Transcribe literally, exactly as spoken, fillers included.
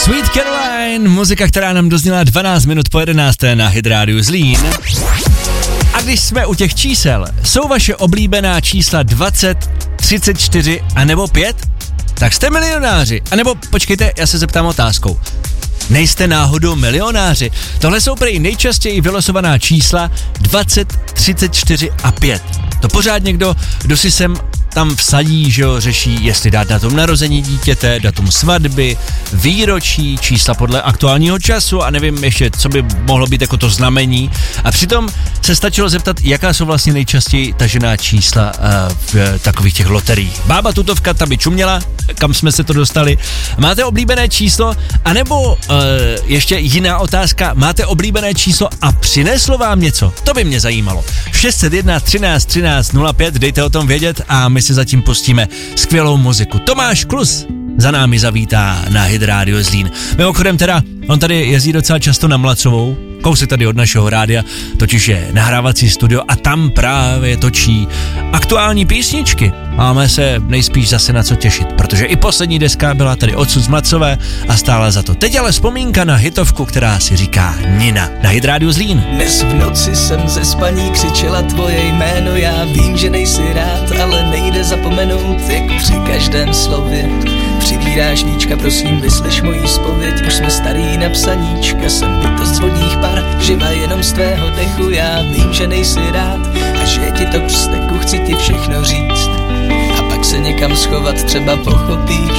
Sweet Caroline, muzika, která nám dozněla dvanáct minut po jedenácté na Hit Radio Zlín. A když jsme u těch čísel, jsou vaše oblíbená čísla dvacet, třicet čtyři a nebo pět? Tak jste milionáři. A nebo počkejte, já se zeptám otázkou. Nejste náhodou milionáři? Tohle jsou prý nejčastěji vylosovaná čísla dvacet, třicet čtyři a pět. To pořád někdo, kdo si sem tam vsadí, že jo, řeší, jestli dát datum narození dítěte, datum svatby, výročí, čísla podle aktuálního času a nevím ještě, co by mohlo být jako to znamení. A přitom se stačilo zeptat, jaká jsou vlastně nejčastěji tažená čísla uh, v takových těch loteriích. Bába tutovka, ta by čuměla, kam jsme se to dostali. Máte oblíbené číslo? A nebo uh, ještě jiná otázka, máte oblíbené číslo a přineslo vám něco? To by mě zajímalo. šest set jedna třináct třináct nula pět, dejte o tom vědět a my si zatím pustíme skvělou muziku. Tomáš Klus za námi zavítá na Hit Radio Zlín. Mimochodem teda, on tady jezdí docela často na Mlacovou, kousek tady od našeho rádia, totiž je nahrávací studio a tam právě točí aktuální písničky. Máme se nejspíš zase na co těšit, protože i poslední deska byla tady odsud z Mlacové a stála za to. Teď ale vzpomínka na hitovku, která si říká Nina na Hit Radio Zlín. Dnes v noci jsem ze spaní křičela tvoje jméno, já vím, že nejsi rád, ale nejde zapomenout, jak při každém slově přivíráš níčka, prosím, vyslyš mojí zpověď, už jsme starý na psaníčka, jsem bytost z vodních par, živa jenom z tvého dechu, já vím, že nejsi rád a že ti to k vzteku, chci ti všechno říct a pak se někam schovat, třeba pochopíš,